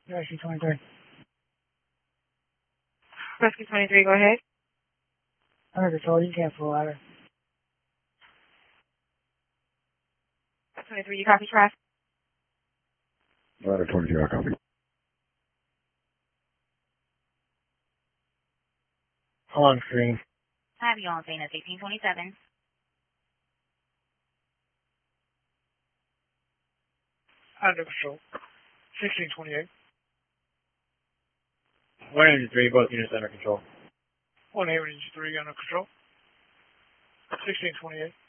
Rescue 23. Rescue 23, go ahead. Under control, you can't pull ladder. 23, you copy traffic? Ladder 22, I copy. On screen. Have you on scene at 1627. Under control. 1628. 103, both units under control. 183 under control. 1628.